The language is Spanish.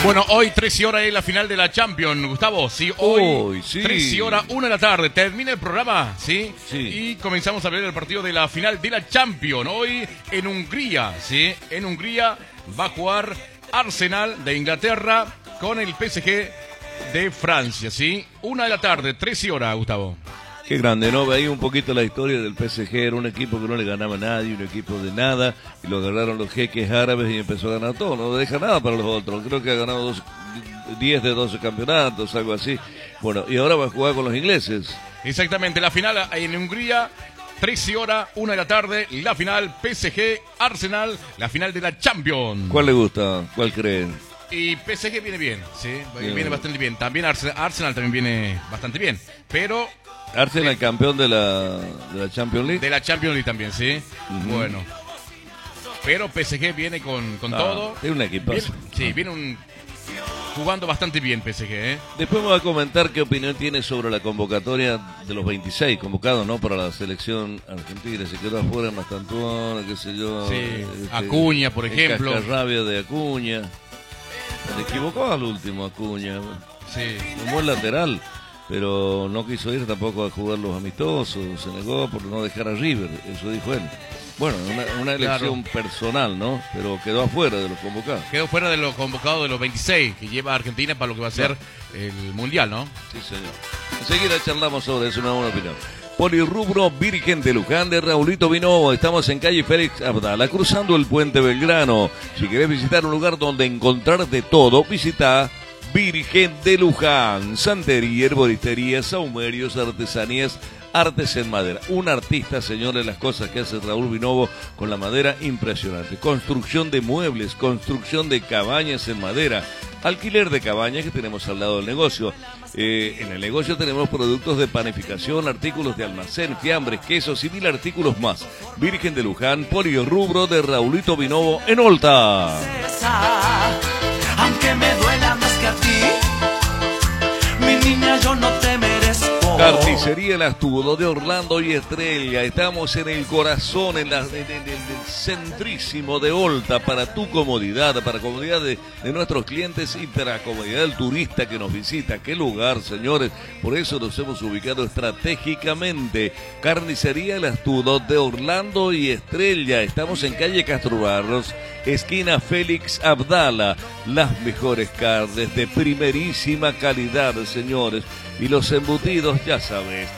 Bueno, hoy 13 horas es la final de la Champions, Gustavo. Sí, hoy sí. 13 horas, 1 de la tarde. Termina el programa, ¿sí? Sí. Y comenzamos a ver el partido de la final de la Champions. Hoy en Hungría, ¿sí? En Hungría va a jugar Arsenal de Inglaterra con el PSG de Francia, ¿sí? 1 de la tarde, 13 horas, Gustavo. Qué grande, ¿no? Veía un poquito la historia del PSG, era un equipo que no le ganaba a nadie, un equipo de nada, y lo agarraron los jeques árabes y empezó a ganar todo, no deja nada para los otros, creo que ha ganado 10 de 12 campeonatos, algo así. Bueno, y ahora va a jugar con los ingleses. Exactamente, la final en Hungría, 13 horas, 1 de la tarde, la final PSG-Arsenal, la final de la Champions. ¿Cuál le gusta? ¿Cuál creen? Y PSG viene bien, ¿sí? Bien. Viene bastante bien. También Arsenal también viene bastante bien, pero... Arsenal campeón de la Champions League. De la Champions League también, ¿sí? Bueno. Pero PSG viene con todo. Es un equipazo. Viene jugando bastante bien PSG, ¿eh? Después me va a comentar qué opinión tiene sobre la convocatoria de los 26 convocados, ¿no? Para la selección argentina. Se quedó afuera Mastantuono, qué sé yo. Sí, Acuña, por ejemplo. El cascarrabia de Acuña. Se equivocó al último Acuña. Sí. Un buen lateral, pero no quiso ir tampoco a jugar los amistosos, se negó por no dejar a River, eso dijo él. Bueno, una elección personal, ¿no? Pero quedó afuera de los convocados. Quedó fuera de los convocados de los 26 que lleva a Argentina para lo que va a ser el Mundial, ¿no? Sí, señor. Enseguida charlamos sobre eso, una buena opinión. Polirrubro Virgen de Luján de Raulito Vinovo. Estamos en calle Félix Abdala, cruzando el puente Belgrano. Si querés visitar un lugar donde encontrar de todo, visita Virgen de Luján. Santería, herboristería, sahumerios, artesanías, artes en madera. Un artista, señores, las cosas que hace Raúl Vinovo con la madera, impresionante. Construcción de muebles, construcción de cabañas en madera, alquiler de cabañas que tenemos al lado del negocio. En el negocio tenemos productos de panificación, artículos de almacén, fiambres, quesos y 1000 artículos más. Virgen de Luján, Polirrubro de Raulito Vinovo en Olta. Aunque me duela más que a ti, mi niña, yo no te merezco. Carnicería El Astudo de Orlando y Estrella. Estamos en el corazón, en el centrísimo de Olta, para tu comodidad, para comodidad de nuestros clientes y para comodidad del turista que nos visita. Qué lugar, señores. Por eso nos hemos ubicado estratégicamente. Carnicería El Astudo de Orlando y Estrella. Estamos en calle Castro Barros, esquina Félix Abdala. Las mejores carnes de primerísima calidad, señores. Y los embutidos, ya sabes.